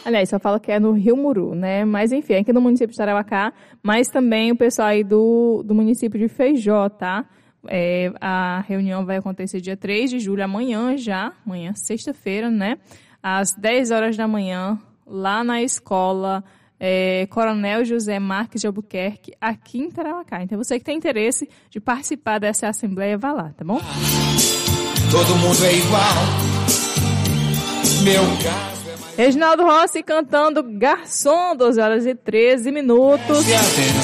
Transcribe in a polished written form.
Aliás, só fala que é no Rio Muru, né? Mas enfim, aqui no município de Tarauacá, mas também o pessoal aí do município de Feijó, tá? A reunião vai acontecer dia 3 de julho, amanhã, sexta-feira, né? Às 10 horas da manhã, lá na escola Coronel José Marques de Albuquerque, aqui em Tarauacá. Então, você que tem interesse de participar dessa assembleia, vá lá, tá bom? Todo mundo é igual. Meu caso é mais... Reginaldo Rossi cantando Garçom, 12 horas e 13 minutos.